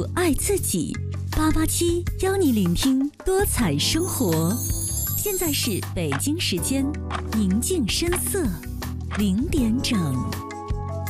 度爱自己。887邀你聆听多彩生活。现在是北京时间，宁静深色0点整。